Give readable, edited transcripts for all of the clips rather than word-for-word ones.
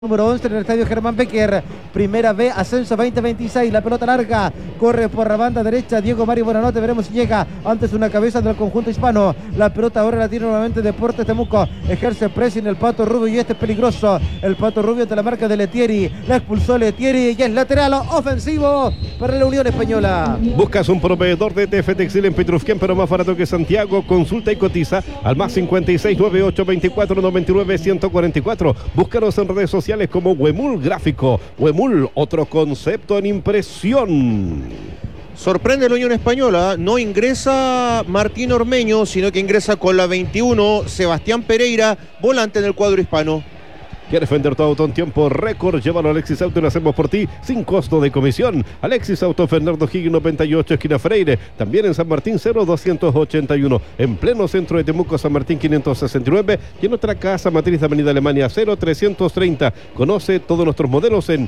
Número 11 en el estadio Germán Becker, Primera B, ascenso 2026, la pelota larga, corre por la banda derecha, Diego Mario Buenanote, veremos si llega antes una cabeza del conjunto hispano, la pelota ahora la tiene nuevamente Deportes Temuco, ejerce pressing el Pato Rubio y este es peligroso, el Pato Rubio ante la marca de Letieri, la expulsó Letieri y es lateral ofensivo para la Unión Española. Buscas un proveedor de TF Textil en Petrufquén, pero más barato que Santiago, consulta y cotiza al más 56 98 24 99 144, búscanos en redes sociales como Huemul Gráfico. Huemul, otro concepto en impresión. Sorprende la Unión Española, no ingresa Martín Ormeño, sino que ingresa con la 21 Sebastián Pereira, volante en el cuadro hispano. ¿Quieres vender tu auto en tiempo récord? Llévalo a Alexis Auto y lo hacemos por ti sin costo de comisión. Alexis Auto, Fernando Higgins 98, esquina Freire. También en San Martín 0281. En pleno centro de Temuco, San Martín 569. Y en nuestra casa matriz de Avenida Alemania 0330. Conoce todos nuestros modelos en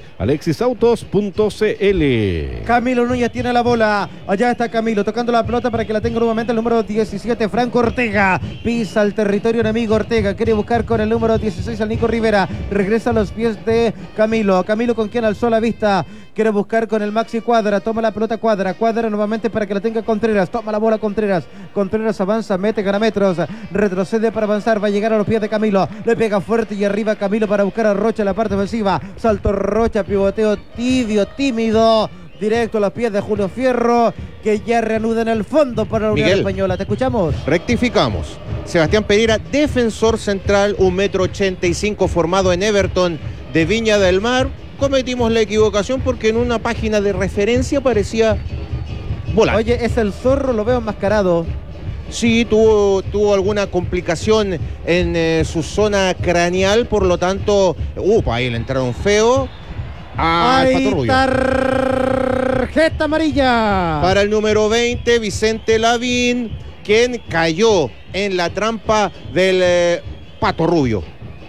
alexisautos.cl. Camilo Núñez tiene la bola. Allá está Camilo tocando la pelota para que la tenga nuevamente el número 17, Franco Ortega. Pisa el territorio enemigo Ortega. Quiere buscar con el número 16 al Nico Rivera. Regresa a los pies de Camilo. Camilo con quien alzó la vista. Quiere buscar con el Maxi Cuadra. Toma la pelota Cuadra. Cuadra nuevamente para que la tenga Contreras. Toma la bola Contreras. Contreras avanza, mete, gana metros. Retrocede para avanzar. Va a llegar a los pies de Camilo. Le pega fuerte y arriba Camilo para buscar a Rocha en la parte ofensiva. Salto Rocha, pivoteo tibio, tímido. Directo a los pies de Julio Fierro, que ya reanuda en el fondo para la Unión Española. ¿Te escuchamos? Rectificamos. Sebastián Pereira, defensor central, 1,85 m, formado en Everton de Viña del Mar. Cometimos la equivocación porque en una página de referencia parecía volante. Oye, es el Zorro, lo veo enmascarado. Sí, tuvo alguna complicación en su zona craneal, por lo tanto, ahí le entraron feo. ¡Ay, tarjeta amarilla! Para el número 20, Vicente Lavín, quien cayó en la trampa del Pato Rubio.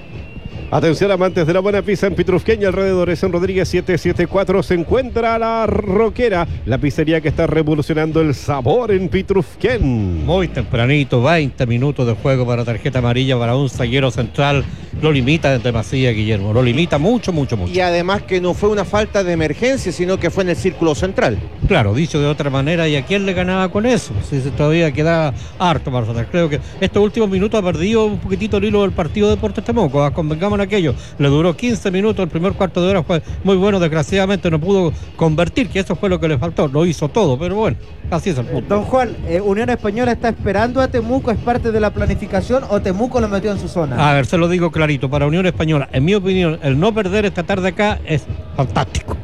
Atención amantes de la buena pizza en Petrufquén y alrededores, en Rodríguez 774 se encuentra La Roquera, la pizzería que está revolucionando el sabor en Petrufquén. Muy tempranito, 20 minutos de juego para tarjeta amarilla para un zaguero central. Lo limita en demasía, Guillermo, lo limita mucho. Y además que no fue una falta de emergencia, sino que fue en el círculo central. Claro, dicho de otra manera, ¿y a quién le ganaba con eso? Si todavía queda harto para faltar. Creo que estos últimos minutos ha perdido un poquitito el hilo del partido de Deportes Temuco. Convengamos en aquello. Le duró 15 minutos, el primer cuarto de hora fue muy bueno, desgraciadamente no pudo convertir, que eso fue lo que le faltó. Lo hizo todo, pero bueno, así es el punto. Don Juan, ¿Unión Española está esperando a Temuco? ¿Es parte de la planificación o Temuco lo metió en su zona? A ver, se lo digo clarito, para Unión Española, en mi opinión, el no perder esta tarde acá es fantástico.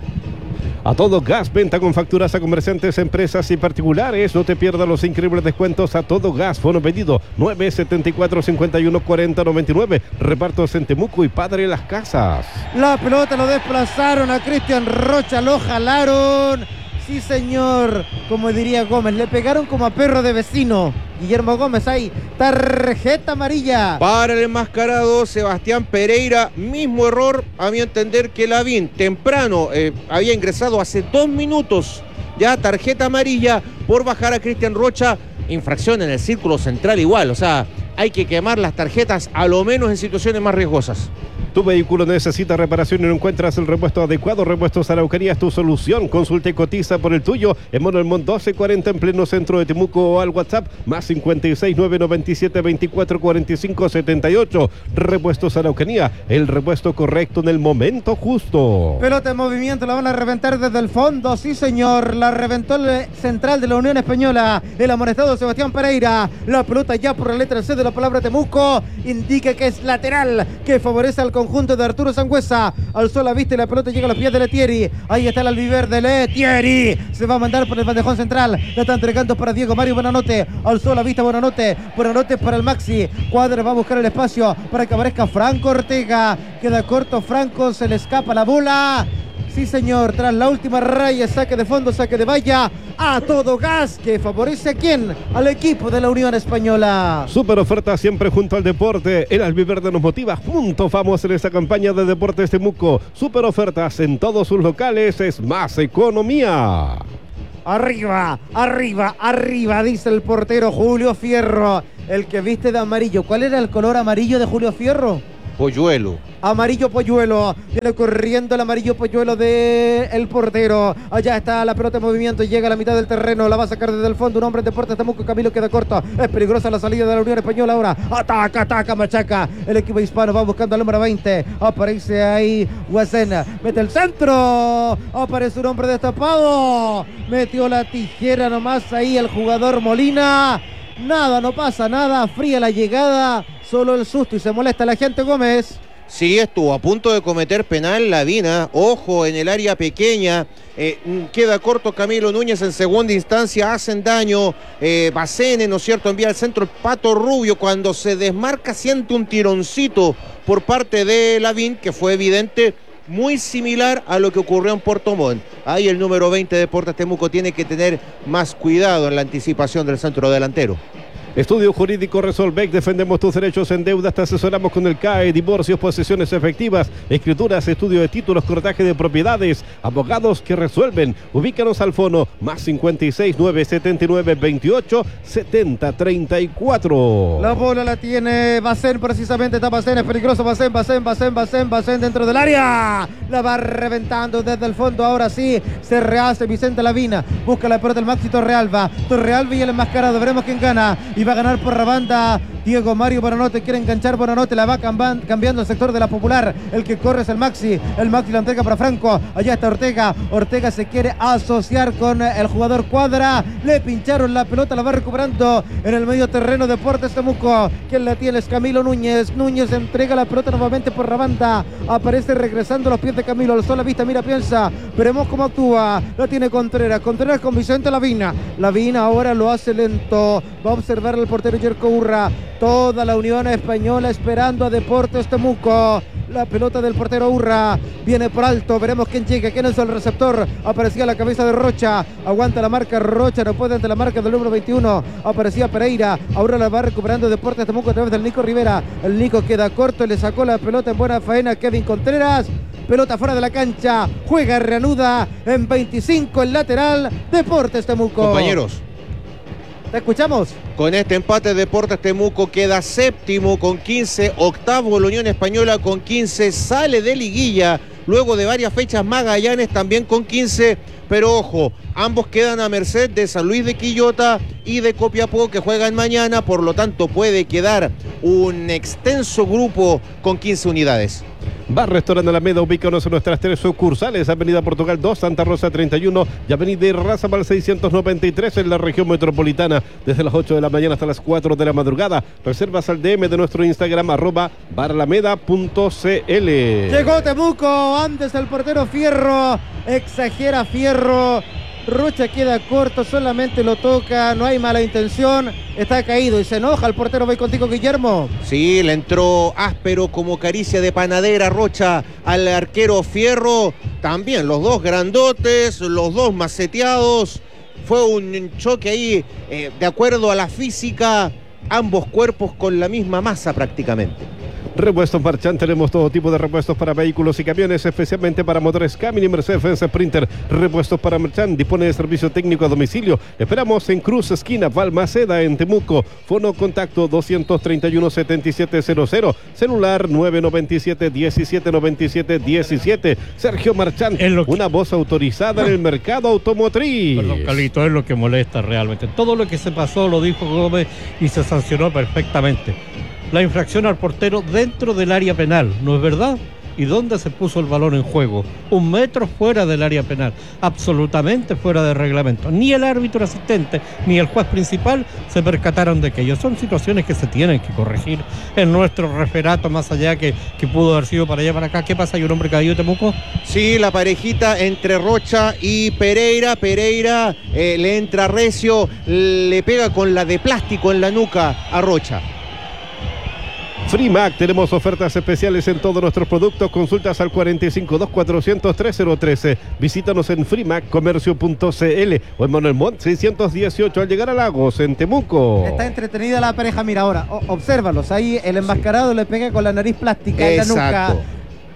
A todo gas, venta con facturas a comerciantes, empresas y particulares. No te pierdas los increíbles descuentos a todo gas. Fono pedido 974 51 40 99. Repartos en Temuco y Padre Las Casas. La pelota lo desplazaron a Cristian Rocha, lo jalaron. Sí, señor, como diría Gómez, le pegaron como a perro de vecino. Guillermo Gómez, ahí, tarjeta amarilla. Para el enmascarado Sebastián Pereira, mismo error, a mi entender, que Lavín. Temprano había ingresado hace 2 minutos, ya tarjeta amarilla por bajar a Cristian Rocha. Infracción en el círculo central igual, o sea, hay que quemar las tarjetas a lo menos en situaciones más riesgosas. Tu vehículo necesita reparación y no encuentras el repuesto adecuado. Repuestos Araucanía es tu solución. Consulta y cotiza por el tuyo en Monelmont 1240 en pleno centro de Temuco, o al WhatsApp más 56 997 24 45 78. Repuestos Araucanía, el repuesto correcto en el momento justo. Pelota en movimiento, la van a reventar desde el fondo. Sí, señor, la reventó el central de la Unión Española, el amonestado Sebastián Pereira. La pelota ya por la letra C de la palabra Temuco indica que es lateral, que favorece al conjunto de Arturo Sangüesa. Alzó la vista y la pelota llega a los pies de Letieri. Ahí está el albiverde, Letieri se va a mandar por el bandejón central. La está entregando para Diego Mario Buenanote. Alzó la vista Buenanote para el Maxi. Cuadra va a buscar el espacio para que aparezca Franco Ortega. Queda corto Franco, se le escapa la bola. Sí, señor, tras la última raya, saque de fondo, saque de valla, a todo gas, que favorece a quién, al equipo de la Unión Española. Super oferta siempre junto al deporte. El albiverde nos motiva. Juntos vamos en esta campaña de Deportes Temuco. Super ofertas en todos sus locales, es más economía. Arriba, arriba, arriba, dice el portero Julio Fierro, el que viste de amarillo. ¿Cuál era el color amarillo de Julio Fierro? Polluelo. Amarillo polluelo, viene corriendo el amarillo polluelo del portero. Allá está la pelota en movimiento, llega a la mitad del terreno, la va a sacar desde el fondo un hombre en Deportes Temuco. Camilo queda corto, es peligrosa la salida de la Unión Española ahora. Ataca, machaca. El equipo hispano va buscando al número 20. Aparece ahí Guasena, mete el centro. Aparece un hombre destapado. Metió la tijera nomás ahí el jugador Molina. Nada, no pasa nada, fría la llegada, solo el susto y se molesta la gente Gómez. Sí, estuvo a punto de cometer penal Lavina, ojo en el área pequeña, queda corto Camilo Núñez en segunda instancia, hacen daño, Bacene, ¿no es cierto?, envía al centro el Pato Rubio, cuando se desmarca siente un tironcito por parte de Lavín, que fue evidente, muy similar a lo que ocurrió en Puerto Montt. Ahí el número 20 de Deportes Temuco tiene que tener más cuidado en la anticipación del centro delantero. Estudio Jurídico Resolvec, defendemos tus derechos en deuda, te asesoramos con el CAE, divorcios, posesiones efectivas, escrituras, estudio de títulos, cortaje de propiedades, abogados que resuelven. Ubícanos al fono más 56 979 28 70 34. La bola la tiene Bacén, precisamente está Bacén, es peligroso, Bacén dentro del área. La va reventando desde el fondo, ahora sí, se rehace Vicente Lavina, busca la pelota el Maxi Torrealba y el enmascarado, veremos quién gana. Y va a ganar por la banda Diego Mario Bonanote, quiere enganchar Bonanote, la va cambiando el sector de la Popular, el que corre es el Maxi la entrega para Franco, allá está Ortega se quiere asociar con el jugador Cuadra, le pincharon la pelota, la va recuperando en el medio terreno Deportes Temuco, quien la tiene es Camilo Núñez entrega la pelota nuevamente por la banda, aparece regresando a los pies de Camilo, alzó la vista, mira, piensa, veremos cómo actúa, la tiene Contreras con Vicente Lavina ahora lo hace lento, va a observar el portero Yerko Urra, toda la Unión Española esperando a Deportes Temuco. La pelota del portero Urra viene por alto, veremos quién llega, quién es el receptor. Aparecía la cabeza de Rocha, aguanta la marca Rocha, no puede ante la marca del número 21. Aparecía Pereira, ahora la va recuperando Deportes Temuco a través del Nico Rivera. El Nico queda corto, le sacó la pelota en buena faena Kevin Contreras. Pelota fuera de la cancha, juega, reanuda en 25 el lateral Deportes Temuco. Compañeros, ¿te escuchamos? Con este empate Deportes Temuco queda séptimo con 15, octavo la Unión Española con 15, sale de liguilla luego de varias fechas Magallanes también con 15, pero ojo, ambos quedan a merced de San Luis de Quillota y de Copiapó que juegan mañana, por lo tanto puede quedar un extenso grupo con 15 unidades. Bar Restaurante Alameda, ubícanos en nuestras 3 sucursales, Avenida Portugal 2, Santa Rosa 31 y Avenida Irrazábal 693 en la región metropolitana, desde las 8 de la mañana hasta las 4 de la madrugada. Reservas al DM de nuestro Instagram, @baralameda.cl. Llegó Temuco, antes el portero Fierro, exagera Fierro, Rocha queda corto, solamente lo toca, no hay mala intención, está caído y se enoja el portero. Voy contigo, Guillermo. Sí, le entró áspero como caricia de panadera Rocha al arquero Fierro, también los dos grandotes, los dos maceteados, fue un choque ahí, de acuerdo a la física, ambos cuerpos con la misma masa prácticamente. Repuestos Marchand, tenemos todo tipo de repuestos para vehículos y camiones, especialmente para motores Camini, Mercedes, Sprinter. Repuestos para Marchand, dispone de servicio técnico a domicilio. Esperamos en Cruz, esquina Balmaceda, en Temuco. Fono contacto 231-7700, celular 997-1797-17. Sergio Marchand, una voz autorizada en el mercado automotriz. Perdón, Carlito, es lo que molesta realmente. Todo lo que se pasó lo dijo Gómez y se sancionó perfectamente. La infracción al portero dentro del área penal, ¿no es verdad? ¿Y dónde se puso el balón en juego? 1 metro fuera del área penal, absolutamente fuera de reglamento. Ni el árbitro asistente ni el juez principal se percataron de aquello. Son situaciones que se tienen que corregir en nuestro referato, más allá que pudo haber sido para allá para acá. ¿Qué pasa? ¿Hay un hombre caído, Temuco? Sí, la parejita entre Rocha y Pereira. Pereira le entra recio, le pega con la de plástico en la nuca a Rocha. Frimac, tenemos ofertas especiales en todos nuestros productos. Consultas al 45-2400-3013. Visítanos en frimaccomercio.cl o en Manuel Montt 618 al llegar a Lagos, en Temuco. Está entretenida la pareja, mira ahora, obsérvalos, ahí el enmascarado le pega con la nariz plástica en la nuca.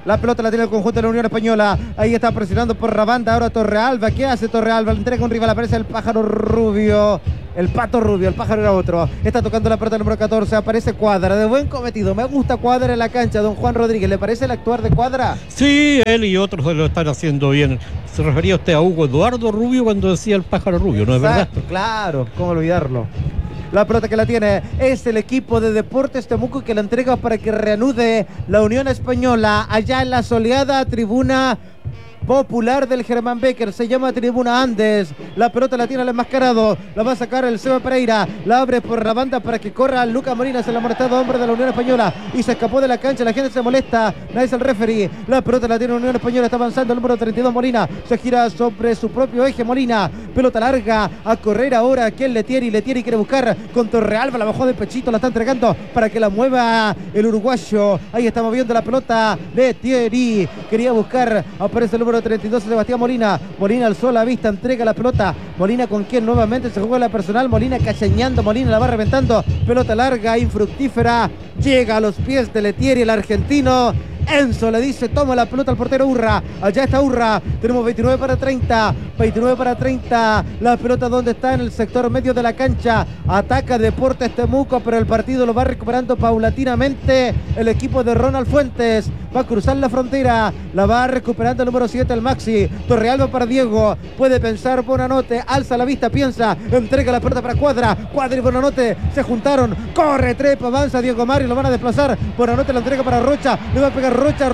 La pelota la tiene el conjunto de la Unión Española. Ahí está presionando por la banda. Ahora Torrealba. ¿Qué hace Torrealba? Le entrega un rival. Aparece el pájaro rubio. El pato rubio. El pájaro era otro. Está tocando la pelota número 14. Aparece Cuadra. De buen cometido. Me gusta Cuadra en la cancha. Don Juan Rodríguez. ¿Le parece el actuar de Cuadra? Sí, él y otros lo están haciendo bien. Se refería usted a Hugo Eduardo Rubio cuando decía el pájaro rubio, ¿no es verdad? Claro. ¿Cómo olvidarlo? La pelota que la tiene es el equipo de Deportes Temuco, que la entrega para que reanude la Unión Española allá en la soleada tribuna popular del Germán Becker. Se llama Tribuna Andes. La pelota la tiene el enmascarado. La va a sacar el Seba Pereira. La abre por la banda para que corra Lucas Molinas, el amonestado hombre de la Unión Española. Y se escapó de la cancha. La gente se molesta. Nadie es el referee. La pelota la tiene la Unión Española. Está avanzando el número 32 Molina. Se gira sobre su propio eje Molina. Pelota larga. A correr ahora aquí el Letieri. Letieri quiere buscar con Torrealba. La bajó de pechito. La está entregando para que la mueva el uruguayo. Ahí está moviendo la pelota Letieri. Quería buscar. Aparece el número 32 Sebastián Molina. Molina alzó la vista, entrega la pelota. Molina con quien nuevamente se juega la personal. Molina cachañando, Molina la va reventando. Pelota larga, infructífera. Llega a los pies de Letieri, el argentino. Enzo le dice, toma la pelota al portero Urra. Allá está Urra. Tenemos 29 para 30. 29 para 30. La pelota donde está, en el sector medio de la cancha. Ataca Deportes Temuco, pero el partido lo va recuperando paulatinamente el equipo de Ronald Fuentes. Va a cruzar la frontera. La va recuperando el número 7, el Maxi. Torrealba para Diego. Puede pensar Bonanote. Alza la vista, piensa. Entrega la pelota para Cuadra. Cuadra y Bonanote se juntaron. Corre, trepa, avanza Diego Mario. Lo van a desplazar. Bonanote la entrega para Rocha. Le va a pegar Rocha.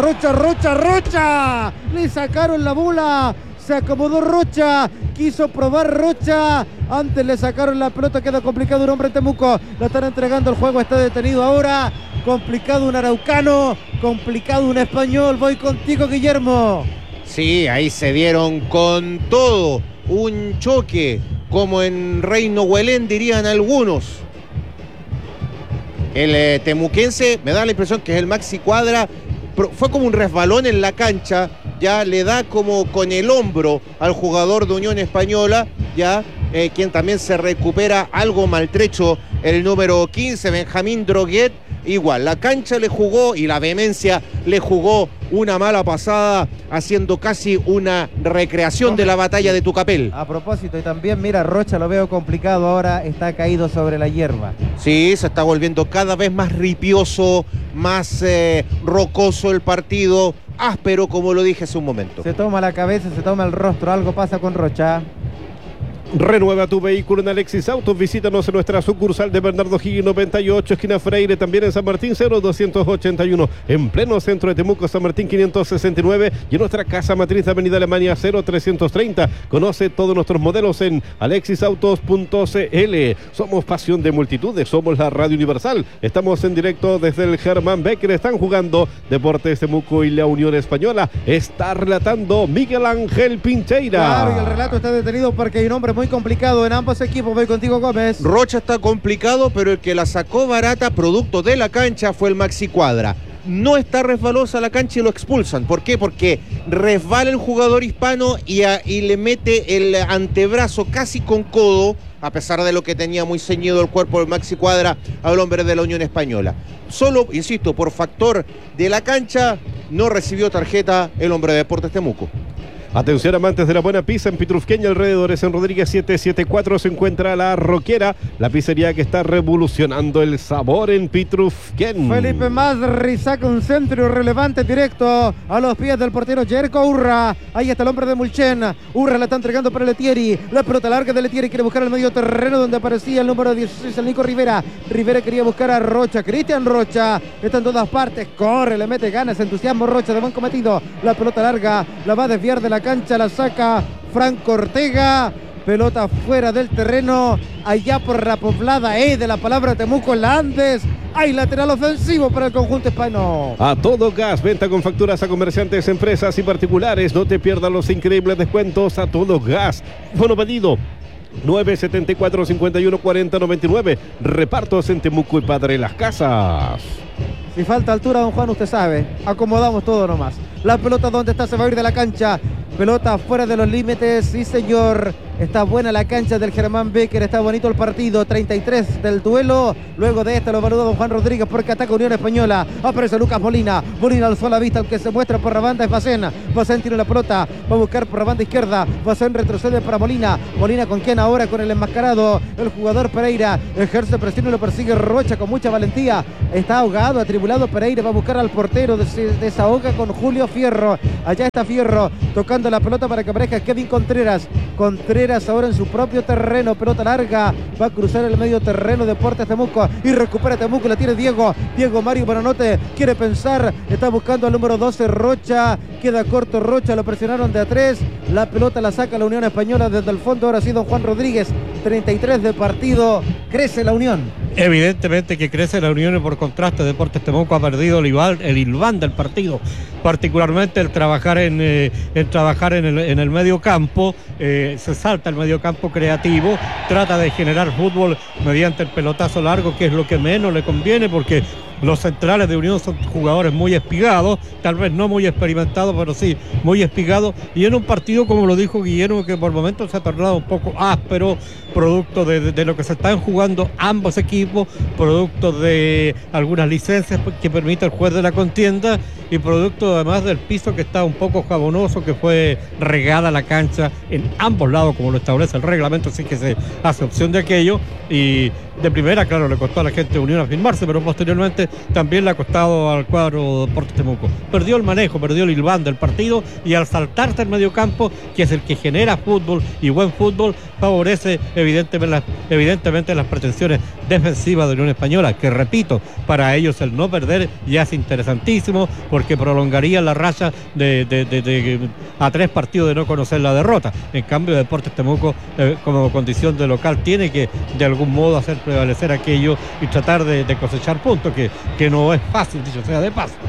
Le sacaron la bola. Se acomodó Rocha. Quiso probar Rocha. Antes le sacaron la pelota. Queda complicado un hombre en Temuco. La están entregando. El juego está detenido ahora. Complicado un araucano. Complicado un español. Voy contigo, Guillermo. Sí, ahí se dieron con todo. Un choque, como en Reino Huelén dirían algunos. El temuquense, me da la impresión que es el Maxi Cuadra. Fue como un resbalón en la cancha. Ya le da como con el hombro al jugador de Unión Española. Ya quien también se recupera algo maltrecho, el número 15, Benjamín Droguet. Igual, la cancha le jugó y la vehemencia le jugó una mala pasada, haciendo casi una recreación de la batalla de Tucapel. A propósito, y también, mira, Rocha lo veo complicado ahora, está caído sobre la hierba. Sí, se está volviendo cada vez más ripioso, más rocoso el partido, áspero, como lo dije hace un momento. Se toma la cabeza, se toma el rostro, algo pasa con Rocha. Renueva tu vehículo en Alexis Autos. Visítanos en nuestra sucursal de Bernardo Higgins 98, esquina Freire, también en San Martín 0281, en pleno centro de Temuco, San Martín 569, y en nuestra casa matriz de Avenida Alemania 0330. Conoce todos nuestros modelos en alexisautos.cl. Somos pasión de multitudes, somos la Radio Universal. Estamos en directo desde el Germán Becker. Están jugando Deportes Temuco y la Unión Española. Está relatando Miguel Ángel Pincheira. Claro, y el relato está detenido porque hay un hombre muy complicado en ambos equipos. Voy contigo, Gómez. Rocha está complicado, pero el que la sacó barata producto de la cancha fue el Maxi Cuadra. No está resbalosa la cancha y lo expulsan. ¿Por qué? Porque resbala el jugador hispano y le mete el antebrazo casi con codo, a pesar de lo que tenía muy ceñido el cuerpo del Maxi Cuadra, al hombre de la Unión Española. Solo, insisto, por factor de la cancha, no recibió tarjeta el hombre de Deportes Temuco. Atención, amantes de la buena pizza en Pitrufquén y alrededores. En Rodríguez 774 se encuentra La Roquera, la pizzería que está revolucionando el sabor en Pitrufquén. Felipe Masri saca un centro relevante directo a los pies del portero Jerko Urra. Ahí está el hombre de Mulchen. Urra la está entregando para Letieri. La pelota larga de Letieri, quiere buscar el medio terreno donde aparecía el número 16, el Nico Rivera. Rivera quería buscar a Rocha. Cristian Rocha está en todas partes. Corre, le mete ganas, entusiasmo Rocha, de buen cometido. La pelota larga la va a desviar de la cancha, la saca Franco Ortega. Pelota fuera del terreno, allá por la poblada de la palabra Temuco en la Andes. Hay lateral ofensivo para el conjunto hispano. A todo gas, venta con facturas a comerciantes, empresas y particulares. No te pierdas los increíbles descuentos a todo gas. Bono pedido 974-5140-99. Repartos en Temuco y Padre Las Casas. Si falta altura, don Juan, usted sabe, acomodamos todo nomás. La pelota donde está, se va a ir de la cancha. Pelota fuera de los límites, sí señor. Está buena la cancha del Germán Becker, está bonito el partido. 33 del duelo. Luego de este lo evalúa don Juan Rodríguez porque ataca Unión Española. Aparece Lucas Molina. Molina alzó la vista, aunque se muestra por la banda es Bacén. Bacén tiene la pelota, va a buscar por la banda izquierda. Bacén retrocede para Molina. Molina con quien ahora, con el enmascarado, el jugador Pereira. Ejerce presión y lo persigue Rocha con mucha valentía. Está ahogado, atribulado Pereira, va a buscar al portero, desahoga con Julio Fierro. Allá está Fierro tocando la pelota para que aparezca Kevin Contreras. Contreras ahora en su propio terreno, pelota larga, va a cruzar el medio terreno de Deportes Temuco y recupera Temuco, la tiene Diego Mario Buenanote, quiere pensar, está buscando al número 12 Rocha, queda corto Rocha, lo presionaron de a 3, la pelota la saca la Unión Española desde el fondo, ahora sí don Juan Rodríguez, 33 de partido, crece la Unión. Evidentemente que crece la Unión y por contraste Deportes Temuco ha perdido el hilván del partido, particularmente el trabajar en el medio campo, se salta el medio campo creativo, trata de generar fútbol mediante el pelotazo largo, que es lo que menos le conviene porque los centrales de Unión son jugadores muy espigados, tal vez no muy experimentados, pero sí muy espigados, y en un partido, como lo dijo Guillermo, que por momentos se ha tornado un poco áspero, producto de lo que se están jugando ambos equipos, producto de algunas licencias que permite el juez de la contienda y producto además del piso que está un poco jabonoso, que fue regada la cancha en ambos lados como lo establece el reglamento, así que se hace opción de aquello, y de primera, claro, le costó a la gente de Unión afirmarse, pero posteriormente también le ha costado al cuadro Deportes Temuco. Perdió el manejo, perdió el hilván del partido, y al saltarse el mediocampo, que es el que genera fútbol y buen fútbol, favorece evidentemente las pretensiones defensivas de Unión Española, que repito, para ellos el no perder ya es interesantísimo, porque prolongaría la racha a 3 partidos de no conocer la derrota. En cambio, Deportes Temuco, como condición de local, tiene que de algún modo hacer prevalecer aquello y tratar de cosechar puntos, que no es fácil, dicho sea de paso.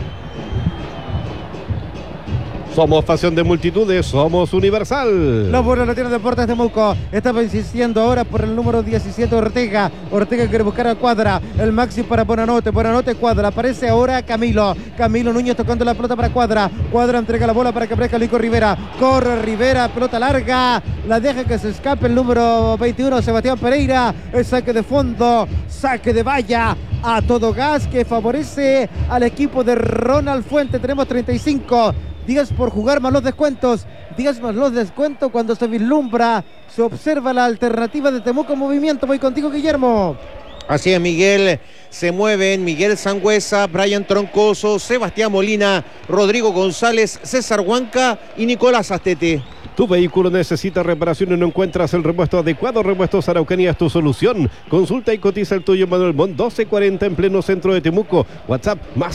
Somos pasión de multitudes, somos Universal. La bola la tiene Deportes Temuco. Estaba insistiendo ahora por el número 17 Ortega. Ortega quiere buscar a Cuadra. El maxi para Buenanote. Buenanote Cuadra. Aparece ahora Camilo. Camilo Núñez tocando la pelota para Cuadra. Cuadra entrega la bola para que aparezca Lico Rivera. Corre Rivera, pelota larga. La deja que se escape el número 21 Sebastián Pereira. El saque de fondo. Saque de valla. A todo gas que favorece al equipo de Ronald Fuente. Tenemos 35. 10 por jugar más los descuentos. 10 más los descuentos cuando se vislumbra, se observa la alternativa de Temuco en movimiento. Voy contigo, Guillermo. Así es, Miguel. Se mueven Miguel Sangüesa, Brian Troncoso, Sebastián Molina, Rodrigo González, César Huanca y Nicolás Astete. Tu vehículo necesita reparación y no encuentras el repuesto adecuado. Repuestos Araucanía es tu solución. Consulta y cotiza el tuyo en Manuel Montt 1240 en pleno centro de Temuco. WhatsApp más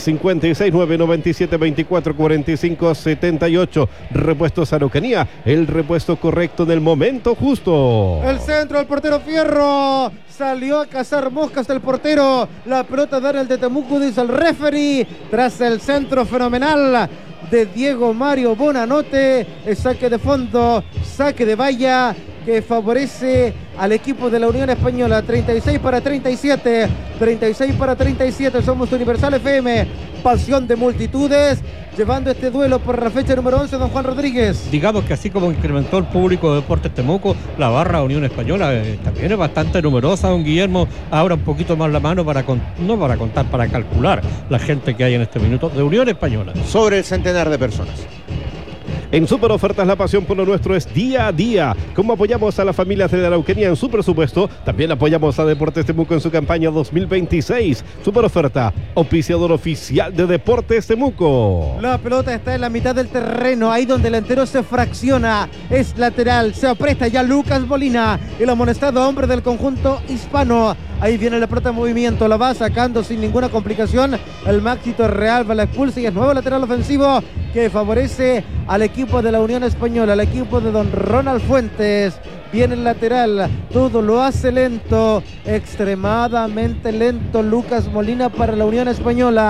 56997244578. Repuestos Araucanía, el repuesto correcto en el momento justo. El centro, el portero Fierro. Salió a cazar moscas del portero. La pelota da en el de Temuco, dice el referee. Tras el centro fenomenal de Diego Mario Buenanote, el saque de fondo, saque de valla que favorece al equipo de la Unión Española. 36 para 37, 36 para 37, somos Universal FM, pasión de multitudes, llevando este duelo por la fecha número 11, don Juan Rodríguez. Digamos que así como incrementó el público de Deportes Temuco, la barra Unión Española también es bastante numerosa, don Guillermo. Abra un poquito más la mano para calcular la gente que hay en este minuto de Unión Española. Sobre el centenar de personas. En Super Ofertas, la pasión por lo nuestro es día a día. Como apoyamos a las familias de la Araucanía en su presupuesto, también apoyamos a Deportes Temuco en su campaña 2026. Super Oferta, auspiciador oficial de Deportes Temuco. La pelota está en la mitad del terreno, ahí donde el entero se fracciona. Es lateral, se apresta ya Lucas Molina, el amonestado hombre del conjunto hispano. Ahí viene la pelota en movimiento, la va sacando sin ninguna complicación. El Máxito Real va a la expulsa y es nuevo lateral ofensivo que favorece al equipo de la Unión Española, al equipo de don Ronald Fuentes. Viene el lateral, todo lo hace lento, extremadamente lento Lucas Molina para la Unión Española.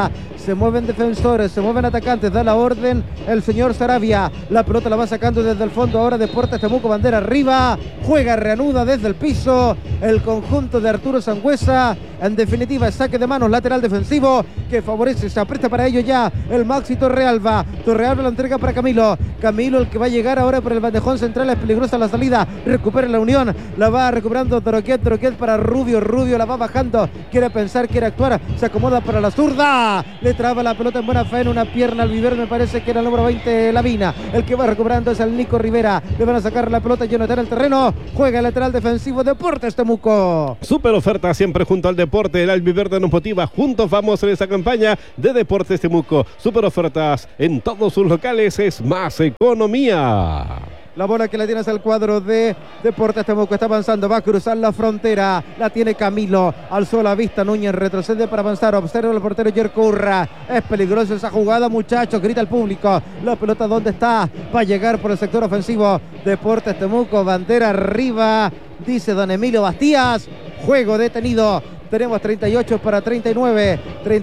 se mueven defensores, se mueven atacantes, da la orden el señor Sarabia, la pelota la va sacando desde el fondo, ahora Deportes Temuco, bandera arriba, juega, reanuda desde el piso, el conjunto de Arturo Sangüesa, en definitiva saque de manos, lateral defensivo, que favorece, se aprieta para ello ya, el Maxi Torrealba la entrega para Camilo, el que va a llegar ahora por el bandejón central, es peligrosa la salida, recupera la Unión, la va recuperando Doroquet para Rubio la va bajando, quiere pensar, quiere actuar, se acomoda para la zurda, le traba la pelota en buena fe en una pierna al Vivero, me parece que era el número 20 Lavina, el que va recuperando es el Nico Rivera, le van a sacar la pelota, Jonathan en el terreno, juega el lateral defensivo Deportes Temuco. Super oferta siempre junto al deporte, el albiverde nos motiva, juntos vamos en esa campaña de Deportes Temuco, super ofertas en todos sus locales, es más economía. La bola que la tiene hacia el cuadro de Deportes Temuco, está avanzando, va a cruzar la frontera, la tiene Camilo, alzó la vista, Núñez retrocede para avanzar, observa el portero Yerko Urra, es peligrosa esa jugada, muchachos, grita el público, la pelota ¿dónde está? Va a llegar por el sector ofensivo, Deportes Temuco, bandera arriba, dice don Emilio Bastías, juego detenido. Tenemos 38 para 39,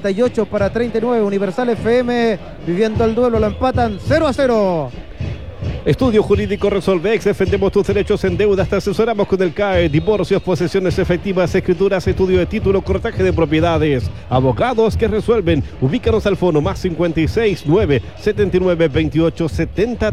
Universal FM, viviendo el duelo, lo empatan 0-0. Estudio Jurídico Resolvex, defendemos tus derechos en deudas, te asesoramos con el CAE, divorcios, posesiones efectivas, escrituras, estudio de título, cortaje de propiedades, abogados que resuelven. Ubícanos al fono más 56 9 79 28 70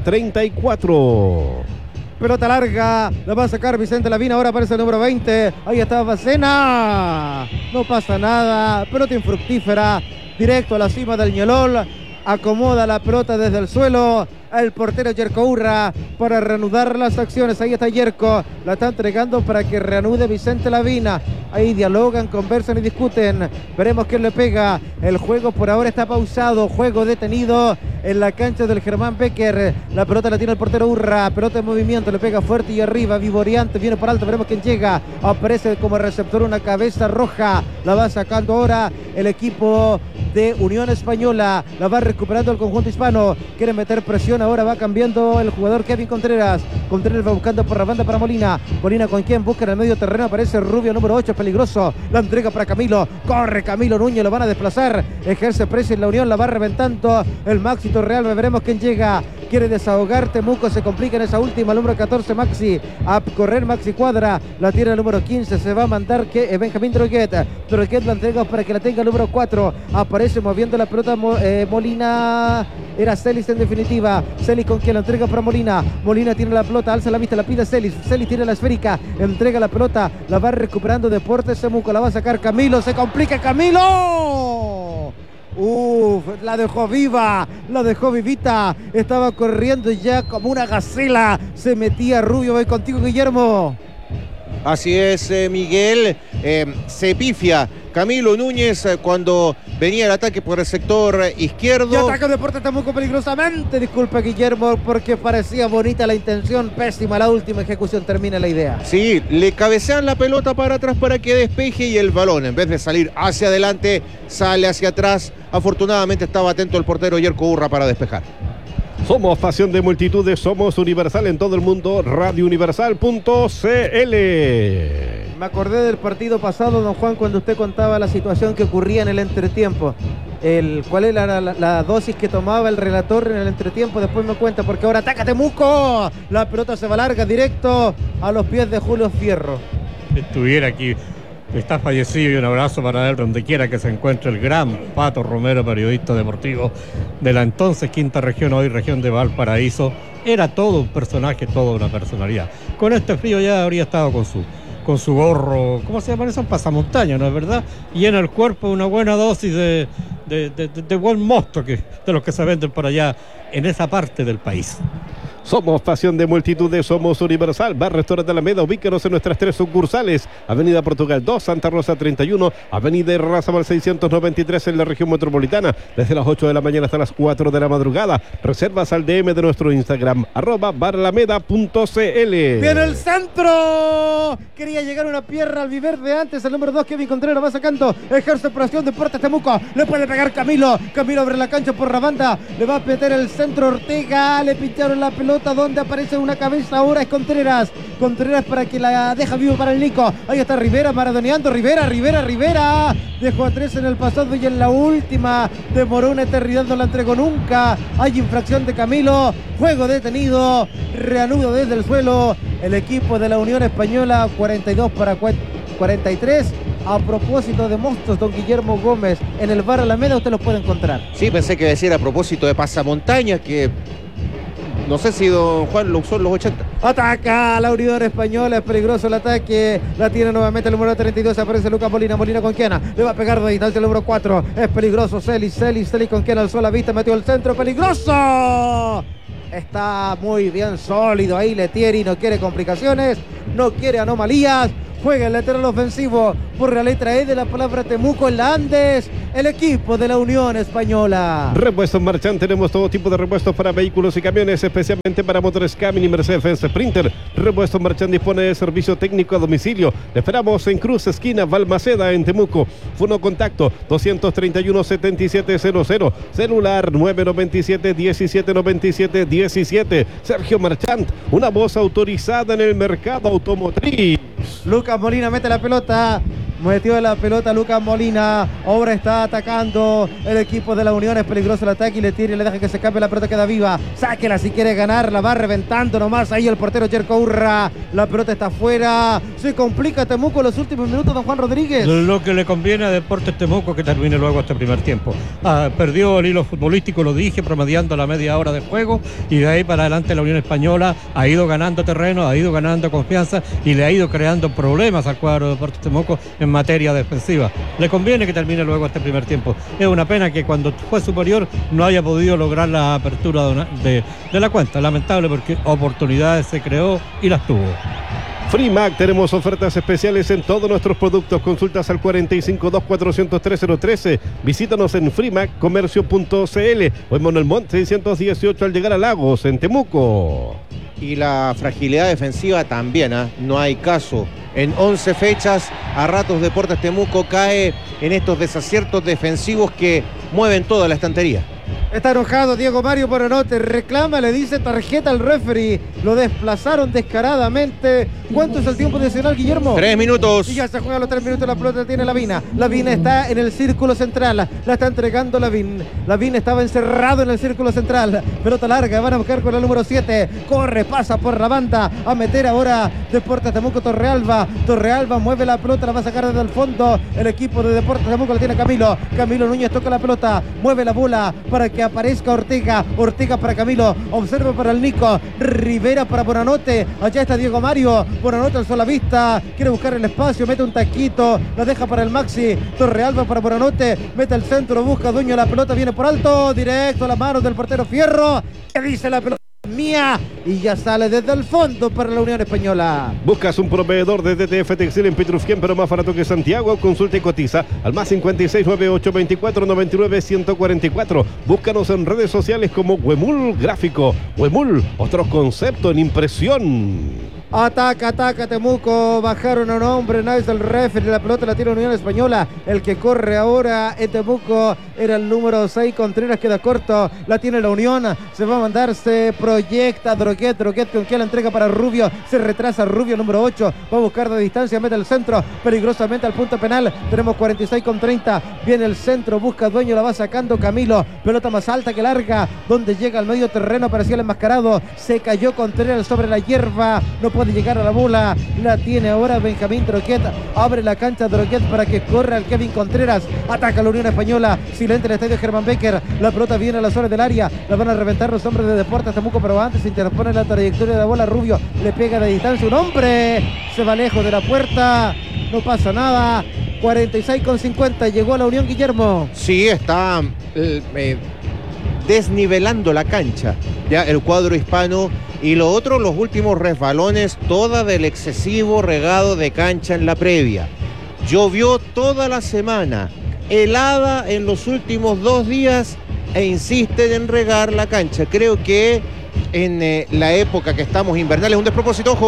34. Pelota larga, la va a sacar Vicente Lavina, ahora aparece el número 20, ahí está Bacena, no pasa nada, pelota infructífera, directo a la cima del Ñolol, acomoda la pelota desde el suelo, el portero Yerko Urra para reanudar las acciones, ahí está Yerko, la está entregando para que reanude Vicente Lavina, ahí dialogan, conversan y discuten, veremos quién le pega, el juego por ahora está pausado, juego detenido en la cancha del Germán Becker, la pelota la tiene el portero Urra, pelota en movimiento, le pega fuerte y arriba, Vivoriante viene por alto, veremos quién llega, aparece como receptor una cabeza roja, la va sacando ahora el equipo de Unión Española, la va recuperando el conjunto hispano, quiere meter presión, ahora va cambiando el jugador Kevin Contreras va buscando por la banda para Molina con quien busca en el medio terreno, aparece Rubio número 8, peligroso, la entrega para Camilo, corre Camilo Núñez, lo van a desplazar, ejerce presión en la Unión, la va reventando el Maxi Torrealba, veremos quién llega, quiere desahogar Temuco, se complica en esa última, el número 14 Maxi, a correr Maxi Cuadra, la tiene el número 15, se va a mandar que Benjamín Droguet la entrega para que la tenga el número 4, aparece moviendo la pelota Molina, era Celis en definitiva, Celis con quien la entrega para Molina tiene la pelota, alza la vista, la pide Celis tiene la esférica, entrega la pelota, la va recuperando Deportes Temuco, la va a sacar Camilo, se complica Camilo, la dejó viva, la dejó vivita, estaba corriendo ya como una gacela, se metía Rubio, voy contigo Guillermo. Así es, Miguel, se pifia Camilo Núñez cuando venía el ataque por el sector izquierdo. Y ataca Deportes Temuco peligrosamente, disculpa Guillermo, porque parecía bonita la intención, pésima la última ejecución, termina la idea. Sí, le cabecean la pelota para atrás para que despeje y el balón, en vez de salir hacia adelante, sale hacia atrás. Afortunadamente estaba atento el portero Yerko Urra para despejar. Somos pasión de multitudes, somos Universal en todo el mundo, radiouniversal.cl. Me acordé del partido pasado, don Juan, cuando usted contaba la situación que ocurría en el entretiempo. ¿Cuál era la dosis que tomaba el relator en el entretiempo? Después me cuenta, porque ahora ataca Temuco. La pelota se va larga, directo a los pies de Julio Fierro. Estuviera aquí, está fallecido, y un abrazo para él donde quiera que se encuentre, el gran Pato Romero, periodista deportivo de la entonces quinta región, hoy región de Valparaíso. Era todo un personaje, toda una personalidad. Con este frío ya habría estado con su gorro, ¿cómo se llama eso? Pasamontaña, ¿no es verdad? Y en el cuerpo una buena dosis de buen mosto, de los que se venden por allá en esa parte del país. Somos pasión de multitudes, somos Universal, Bar Restaurante Alameda, ubícanos en nuestras 3 sucursales, Avenida Portugal 2, Santa Rosa 31, Avenida Irarrázaval 693 en la región metropolitana, desde las 8 de la mañana hasta las 4 de la madrugada. Reservas al DM de nuestro Instagram, @baralameda.cl. ¡Viene el centro! Quería llegar una pierna al Viverde antes, el número 2 Kevin Contreras va sacando, ejerce presión Deportes Temuco, le puede pegar Camilo abre la cancha por la banda, le va a meter el centro Ortega, le pincharon la pelota pelota donde aparece una cabeza ahora es Contreras. Contreras para que la deja vivo para el Nico. Ahí está Rivera maradoneando. Rivera. Dejó a 3 en el pasado y en la última demoró una eternidad, no la entregó nunca. Hay infracción de Camilo. Juego detenido. Reanudo desde el suelo. El equipo de la Unión Española 42-43. A propósito de monstruos, don Guillermo Gómez, en el bar Alameda usted los puede encontrar. Sí, pensé que decía a propósito de pasamontañas, que no sé si don Juan lo usó en los 80. Ataca a la Unión Española, es peligroso el ataque. La tiene nuevamente el número 32, aparece Lucas Molina. Molina con Kiana, le va a pegar de distancia el número 4. Es peligroso, Celis con Kiana alzó la vista, metió el centro, peligroso. Está muy bien sólido ahí Letieri, no quiere complicaciones, no quiere anomalías. Juega el lateral ofensivo por la letra E de la palabra Temuco en la Andes, el equipo de la Unión Española. Repuestos Marchand, tenemos todo tipo de repuestos para vehículos y camiones, especialmente para motores Camin y Mercedes Sprinter. Repuestos Marchand dispone de servicio técnico a domicilio. Le esperamos en Cruz, esquina Balmaceda, en Temuco. Fono contacto 231-7700, celular 997-1797-17. Sergio Marchand, una voz autorizada en el mercado automotriz. Lucas Molina mete la pelota. Metió la pelota Lucas Molina. Ahora está atacando el equipo de la Unión. Es peligroso el ataque y le tira y le deja que se escape. La pelota queda viva. Sáquela si quiere ganar. La va reventando nomás. Ahí el portero Jerko Urra. La pelota está afuera. Se complica Temuco en los últimos minutos, don Juan Rodríguez. Lo que le conviene a Deportes Temuco que termine luego este primer tiempo. Perdió el hilo futbolístico, lo dije, promediando la media hora de juego. Y de ahí para adelante la Unión Española ha ido ganando terreno, ha ido ganando confianza y le ha ido creando problemas al cuadro de Deportes Temuco en materia defensiva. Le conviene que termine luego este primer tiempo. Es una pena que cuando fue superior no haya podido lograr la apertura de la cuenta. Lamentable porque oportunidades se creó y las tuvo. Frimac, tenemos ofertas especiales en todos nuestros productos. Consultas al 452403-013. Visítanos en frimaccomercio.cl o en Manuel Montt 618 al llegar a Lagos, en Temuco. Y la fragilidad defensiva también, no hay caso. En 11 fechas, a ratos Deportes Temuco cae en estos desaciertos defensivos que mueven toda la estantería. Está enojado Diego Mario Buonanotte, reclama, le dice tarjeta al referee, lo desplazaron descaradamente. ¿Cuánto es el tiempo adicional, Guillermo? 3 minutos. Y ya se juega los 3 minutos, la pelota tiene Lavín. Lavín está en el círculo central, la está entregando Lavín. Lavín estaba encerrado en el círculo central, pelota larga, van a buscar con el número 7, corre, pasa por la banda, a meter ahora Deportes Temuco Torrealba. Torrealba mueve la pelota, la va a sacar desde el fondo, el equipo de Deportes Temuco la tiene Camilo. Camilo Núñez toca la pelota, mueve la bola para que aparezca Ortega. Ortega para Camilo, observa para el Nico. Rivera para Buonanotte, allá está Diego Mario. Buonanotte alzó la vista, quiere buscar el espacio, mete un taquito, la deja para el Maxi. Torrealba para Buonanotte, mete el centro, busca dueño de la pelota, viene por alto, directo a las manos del portero Fierro. ¿Qué dice la pelota? Mía, y ya sale desde el fondo para la Unión Española. ¿Buscas un proveedor de DTF Textil en Pitrufquén, pero más barato que Santiago? Consulta y cotiza al más 56982499-144. Búscanos en redes sociales como Huemul Gráfico. Huemul, otro concepto en impresión. Ataca Temuco, bajaron a un hombre, no es el referee, la pelota la tiene Unión Española, el que corre ahora en Temuco era el número 6, Contreras queda corto, la tiene la Unión, se va a mandar, se proyecta Droguet con que la entrega para Rubio, se retrasa Rubio, número 8, va a buscar de distancia, mete el centro, peligrosamente al punto penal, tenemos 46-30, viene el centro, busca dueño, la va sacando Camilo, pelota más alta que larga, donde llega al medio terreno, parecía el enmascarado, se cayó Contreras sobre la hierba, no puede llegar a la bola, la tiene ahora Benjamín Droguet, abre la cancha Droguet para que corra el Kevin Contreras, ataca la Unión Española, silente el estadio Germán Becker, la pelota viene a la zona del área, la van a reventar los hombres de Deportes Temuco, pero antes se interpone la trayectoria de la bola, Rubio le pega de distancia, un hombre se va lejos de la puerta, no pasa nada. 46-50, llegó a la Unión, Guillermo. Sí, está desnivelando la cancha ya el cuadro hispano. Y lo otro, los últimos resbalones, toda del excesivo regado de cancha en la previa. Llovió toda la semana, helada en los últimos 2 días e insisten en regar la cancha. Creo que en la época que estamos invernal es un despropósito, ojo,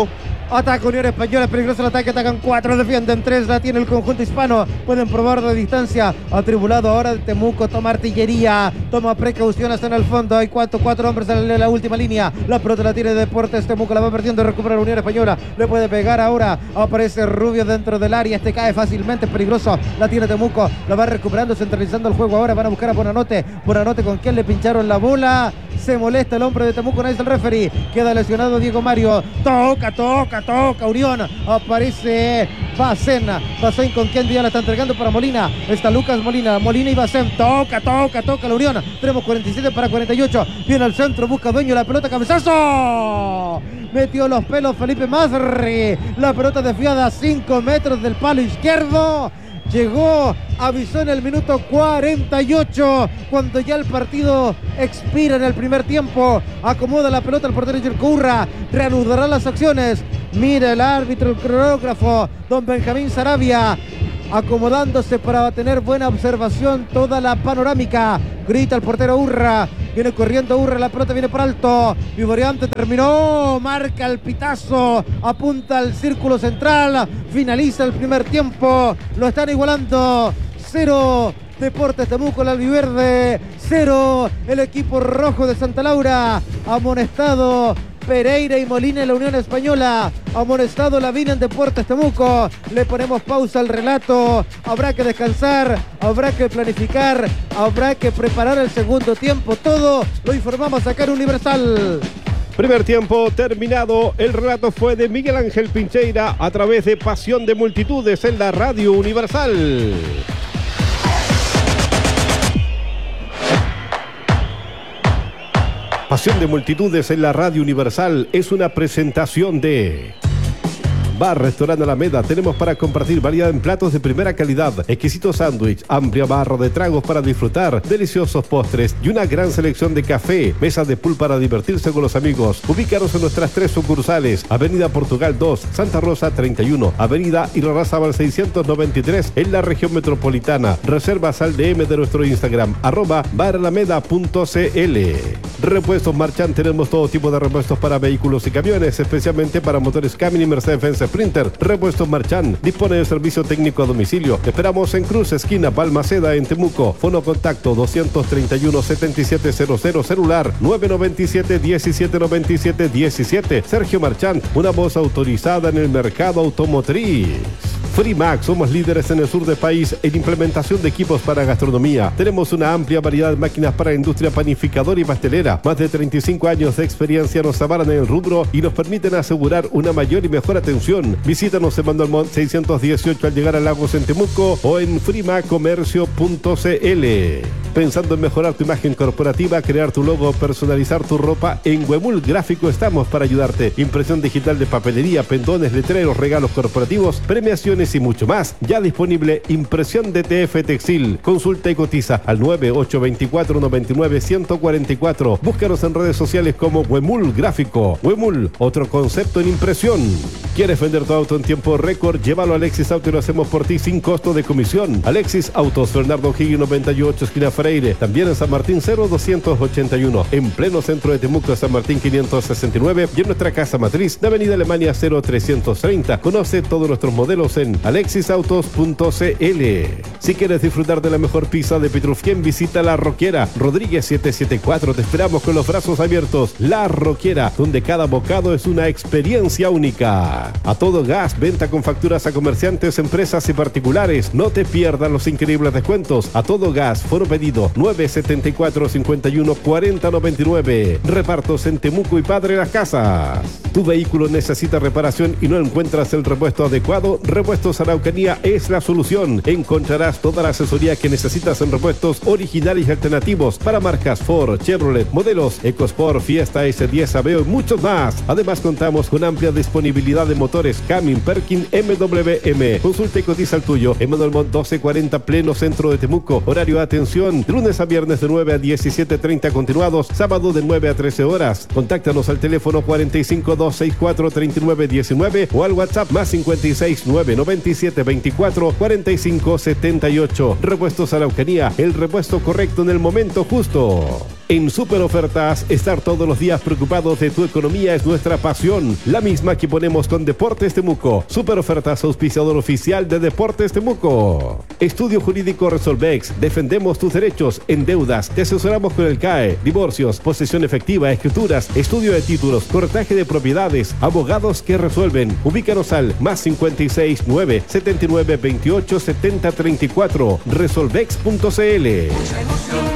Ataca Unión Española, es peligroso el ataque, atacan 4, defienden 3, la tiene el conjunto hispano, pueden probar de distancia, atribulado ahora Temuco, toma artillería, toma precauciones en el fondo, hay 4 hombres en la última línea, la pelota la tiene Deportes Temuco, la va perdiendo, recupera la Unión Española, le puede pegar ahora, aparece Rubio dentro del área, este cae fácilmente, es peligroso, la tiene Temuco, la va recuperando, centralizando el juego, ahora van a buscar a Bonanote con quien le pincharon la bola, se molesta el hombre de Temuco, no es el referee, queda lesionado Diego Mario, toca Unión, aparece Bacén con quien ya la está entregando para Molina, está Lucas Molina y Bacén, toca la Unión, tenemos 47 para 48, viene al centro, busca dueño, la pelota, cabezazo, metió los pelos Felipe Masri, la pelota desviada a 5 metros del palo izquierdo, llegó, avisó en el minuto 48, cuando ya el partido expira en el primer tiempo, acomoda la pelota el portero Jerko Urra, reanudará las acciones, mira el árbitro, el coreógrafo, don Benjamín Sarabia, acomodándose para tener buena observación, toda la panorámica, grita el portero Urra, viene corriendo Urra, la pelota viene por alto, Vivoreante terminó, marca el pitazo, apunta al círculo central, finaliza el primer tiempo, lo están igualando, 0 Deportes Temuco, el albiverde, 0 el equipo rojo de Santa Laura, amonestado Pereira y Molina en la Unión Española, amonestado Lavín en Deportes Temuco, le ponemos pausa al relato, habrá que descansar, habrá que planificar, habrá que preparar el segundo tiempo, todo lo informamos acá en Universal. Primer tiempo terminado, el relato fue de Miguel Ángel Pincheira a través de Pasión de Multitudes en la Radio Universal. Pasión de Multitudes en la Radio Universal es una presentación de Bar Restaurante Alameda. Tenemos para compartir variedad en platos de primera calidad, exquisito sándwich, amplia barra de tragos para disfrutar, deliciosos postres y una gran selección de café, mesas de pool para divertirse con los amigos. Ubícanos en nuestras 3 sucursales: Avenida Portugal 2, Santa Rosa 31, Avenida Irarrázaval 693 en la región metropolitana. Reservas al DM de nuestro Instagram @baralameda.cl. Repuestos Marchand, tenemos todo tipo de repuestos para vehículos y camiones, especialmente para motores Camry y Mercedes-Benz Sprinter. Repuestos Marchand dispone de servicio técnico a domicilio. Te esperamos en Cruz, esquina Balmaceda, en Temuco. Fono contacto 231-7700, celular 997-1797-17. Sergio Marchand, una voz autorizada en el mercado automotriz. Frimax, somos líderes en el sur del país en implementación de equipos para gastronomía. Tenemos una amplia variedad de máquinas para industria panificadora y pastelera. Más de 35 años de experiencia nos avalan en el rubro y nos permiten asegurar una mayor y mejor atención. Visítanos en Manuel Montt 618 al llegar a Lagos en Temuco o en frimacomercio.cl. Pensando en mejorar tu imagen corporativa, crear tu logo, personalizar tu ropa, en Huemul Gráfico estamos para ayudarte. Impresión digital de papelería, pendones, letreros, regalos corporativos, premiaciones y mucho más. Ya disponible impresión DTF Textil. Consulta y cotiza al 9824-99-144. Búscanos en redes sociales como Huemul Gráfico. Huemul, otro concepto en impresión. ¿Quieres vender tu auto en tiempo récord? Llévalo a Alexis Auto y lo hacemos por ti sin costo de comisión. Alexis Autos, Bernardo O'Higgins 98, esquina Freire. También en San Martín 0281. En pleno centro de Temuco, San Martín 569. Y en nuestra casa matriz de Avenida Alemania 0330. Conoce todos nuestros modelos en alexisautos.cl. Si quieres disfrutar de la mejor pizza de Petrufquén, visita La Roquera, Rodríguez 774. Te esperamos con los brazos abiertos. La Roquera, donde cada bocado es una experiencia única. A todo gas, venta con facturas a comerciantes, empresas y particulares. No te pierdas los increíbles descuentos. A todo gas, foro pedido 974-51-4099. Repartos en Temuco y Padre Las Casas. Tu vehículo necesita reparación y no encuentras el repuesto adecuado. Repuestos Araucanía es la solución. Encontrarás toda la asesoría que necesitas en repuestos originales y alternativos para marcas Ford, Chevrolet, modelos EcoSport, Fiesta, S10, Aveo y muchos más. Además contamos con amplia disponibilidad de motores Cummins, Perkin, MWM. Consulta y cotiza el tuyo en Manuel Montt 1240, pleno centro de Temuco. Horario de atención de lunes a viernes de 9 a 17:30 continuados, sábado de 9 a 13 horas. Contáctanos al teléfono 452643919 o al WhatsApp más 56997244578. Repuestos Araucanía, el repuesto correcto en el momento justo. En Super Ofertas, estar todos los días preocupados de tu economía es nuestra pasión, la misma que ponemos con Deportes Temuco. Super Ofertas, auspiciador oficial de Deportes Temuco. Estudio Jurídico Resolvex, defendemos tus derechos en deudas, te asesoramos con el CAE, divorcios, posesión efectiva, escrituras, estudio de títulos, corretaje de propiedades, abogados que resuelven. Ubícanos al +56 9 79 28 70 34, resolvex.cl.